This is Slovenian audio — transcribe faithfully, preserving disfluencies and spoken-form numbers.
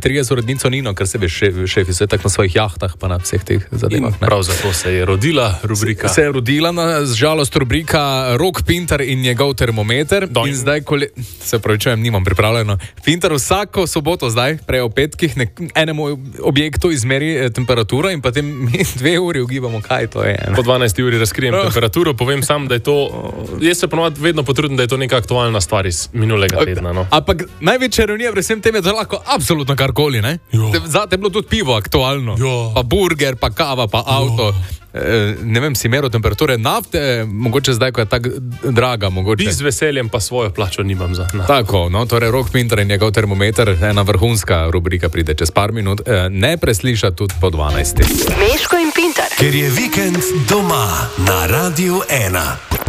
intrige z urednico Nino, ker se veš, šefi so tako na svojih jahtah, pa na vseh teh zadevah. Prav zato se je rodila rubrika. Se, se je rodila, na žalost, rubrika Rok Pintar in njegov termometer. Doj. In zdaj, kole... se pravi, čujem, nimam pripravljeno. Pintar vsako soboto zdaj, prej o petkih, nek... enemu objektu izmeri temperaturo in potem mi dve uri ugibamo, kaj to je. Po dvanajsti uri razkrijem oh. temperaturo, povem sam, da je to, jaz se ponovadi vedno potrudim, da je to neka aktualna stvar iz minulega tedna. No. Ampak največja ironija pri vsem tem je, da lahko absolutno karkoli, ne? Zate je bilo tudi pivo aktualno, jo. Pa burger, pa kava, pa avto. E, ne vem, si meril temperature nafte, mogoče zdaj, ko je tako draga, mogoče. Bi z veseljem pa svojo plačo nimam za nafto. Tako, no, torej Rok Pintar in njegov termometer, ena vrhunska rubrika pride čez par minut, e, ne presliša tudi po dvanajsti. Meško in Pintar. Ker je vikend doma na Radiu ena.